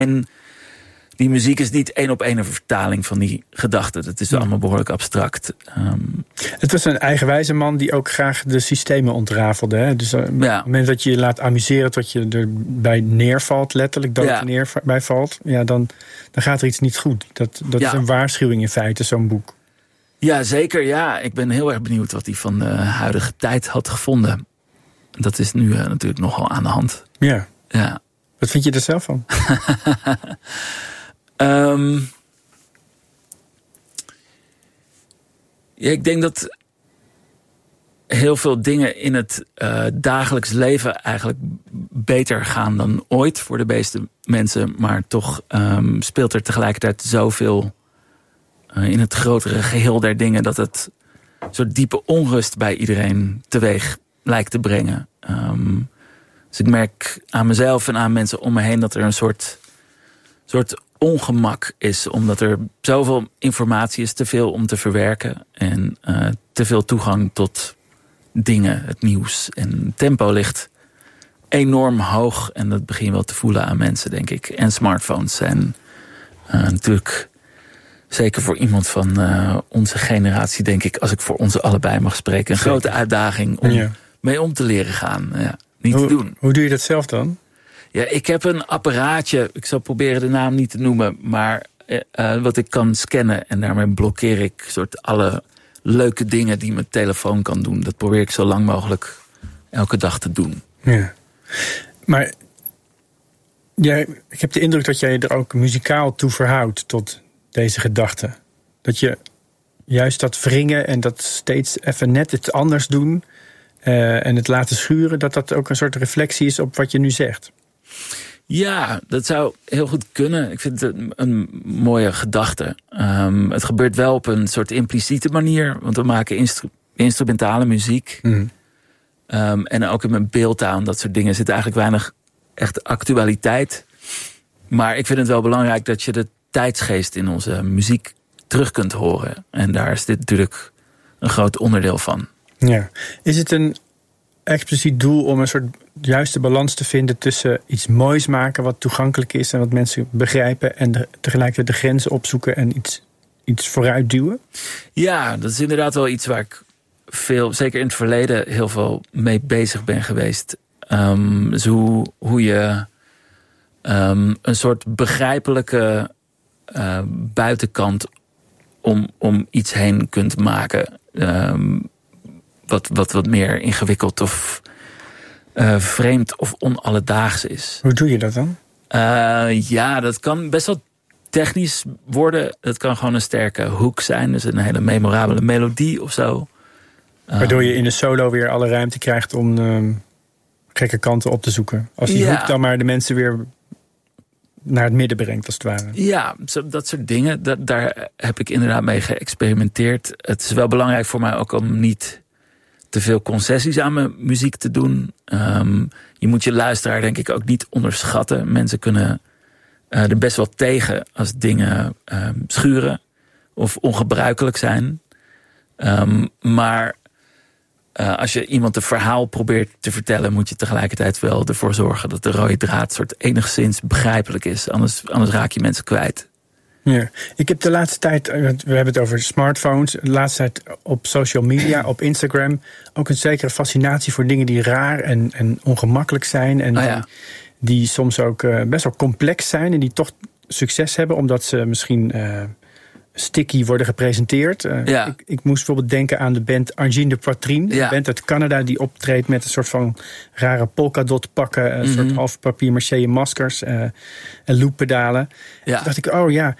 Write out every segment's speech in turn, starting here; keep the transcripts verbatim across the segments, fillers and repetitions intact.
En die muziek is niet één op één een vertaling van die gedachten. Dat is ja. allemaal behoorlijk abstract. Um, het was een eigenwijze man die ook graag de systemen ontrafelde. Hè? Dus op ja. het moment dat je je laat amuseren tot je erbij neervalt, letterlijk dood ja. neerbij valt, ja, dan, dan gaat er iets niet goed. Dat, dat ja. is een waarschuwing in feite, zo'n boek. Ja, zeker. Ja. Ik ben heel erg benieuwd wat hij van de huidige tijd had gevonden. Dat is nu uh, natuurlijk nogal aan de hand. Ja. ja. Wat vind je er zelf van? um, ja, ik denk dat heel veel dingen in het uh, dagelijks leven eigenlijk beter gaan dan ooit voor de meeste mensen. Maar toch um, speelt er tegelijkertijd zoveel uh, in het grotere geheel der dingen dat het een soort diepe onrust bij iedereen teweeg lijkt te brengen. Um, dus ik merk aan mezelf en aan mensen om me heen dat er een soort, soort ongemak is. Omdat er zoveel informatie is, te veel om te verwerken. En uh, te veel toegang tot dingen, het nieuws. En tempo ligt enorm hoog. En dat begin je wel te voelen aan mensen, denk ik. En smartphones zijn uh, natuurlijk, zeker voor iemand van uh, onze generatie, denk ik, als ik voor ons allebei mag spreken, een zeker. grote uitdaging om ja. mee om te leren gaan. Ja, niet hoe, te doen. Hoe doe je dat zelf dan? Ja, ik heb een apparaatje, ik zal proberen de naam niet te noemen, maar uh, wat ik kan scannen. En daarmee blokkeer ik soort alle leuke dingen die mijn telefoon kan doen. Dat probeer ik zo lang mogelijk elke dag te doen. Ja. Maar jij, ik heb de indruk dat jij er ook muzikaal toe verhoudt tot deze gedachten. Dat je juist dat wringen en dat steeds even net iets anders doen uh, en het laten schuren, dat dat ook een soort reflectie is op wat je nu zegt. Ja, dat zou heel goed kunnen. Ik vind het een, een mooie gedachte. Um, het gebeurt wel op een soort impliciete manier, want we maken instru- instrumentale muziek. Mm. Um, en ook in mijn beeldtaal en dat soort dingen zit eigenlijk weinig echt actualiteit. Maar ik vind het wel belangrijk dat je de tijdsgeest in onze muziek terug kunt horen. En daar is dit natuurlijk een groot onderdeel van. Ja. Is het een expliciet doel om een soort juiste balans te vinden tussen iets moois maken wat toegankelijk is en wat mensen begrijpen en de, tegelijkertijd de grenzen opzoeken en iets, iets vooruit duwen? Ja, dat is inderdaad wel iets waar ik veel, zeker in het verleden, heel veel mee bezig ben geweest. Um, dus hoe, hoe je um, een soort begrijpelijke uh, buitenkant om, om iets heen kunt maken. Um, wat, wat wat meer ingewikkeld of uh, vreemd of onalledaags is. Hoe doe je dat dan? Uh, ja, dat kan best wel technisch worden. Het kan gewoon een sterke hook zijn. Dus een hele memorabele melodie of zo. Waardoor je in de solo weer alle ruimte krijgt om uh, gekke kanten op te zoeken. Als die ja. hoek dan maar de mensen weer naar het midden brengt, als het ware. Ja, dat soort dingen. Dat, daar heb ik inderdaad mee geëxperimenteerd. Het is wel belangrijk voor mij ook om niet te veel concessies aan mijn muziek te doen. Um, je moet je luisteraar denk ik ook niet onderschatten. Mensen kunnen uh, er best wel tegen als dingen uh, schuren of ongebruikelijk zijn. Um, maar uh, als je iemand een verhaal probeert te vertellen, moet je tegelijkertijd wel ervoor zorgen dat de rode draad soort enigszins begrijpelijk is. Anders, anders raak je mensen kwijt. Ja. Ik heb de laatste tijd, we hebben het over smartphones, de laatste tijd op social media, op Instagram, ook een zekere fascinatie voor dingen die raar en, en ongemakkelijk zijn. En oh ja. die, die soms ook uh, best wel complex zijn en die toch succes hebben, omdat ze misschien uh, sticky worden gepresenteerd. Uh, ja. ik, ik moest bijvoorbeeld denken aan de band Argine de Poitrine. Ja. Een band uit Canada die optreedt met een soort van rare polkadot pakken. Een mm-hmm. soort half papier-maché maskers. Uh, en looppedalen. Ja. Toen dacht ik, oh ja.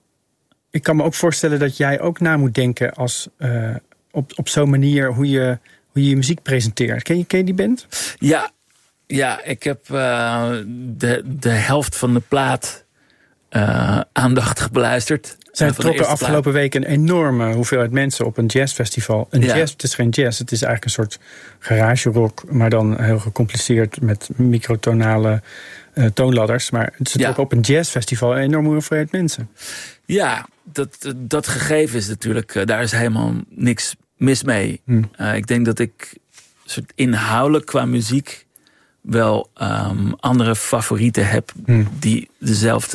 Ik kan me ook voorstellen dat jij ook na moet denken als uh, op, op zo'n manier hoe je, hoe je je muziek presenteert. Ken je, ken je die band? Ja, ja ik heb uh, de, de helft van de plaat uh, aandachtig beluisterd. Zij trokken afgelopen week een enorme hoeveelheid mensen op een jazzfestival. Een ja. jazz, het is geen jazz, het is eigenlijk een soort garage rock, maar dan heel gecompliceerd met microtonale uh, toonladders. Maar ze trokken ja. op een jazzfestival een enorme hoeveelheid mensen. Ja, dat, dat gegeven is natuurlijk, uh, daar is helemaal niks mis mee. Hmm. Uh, ik denk dat ik soort inhoudelijk qua muziek wel um, andere favorieten heb hmm. die dezelfde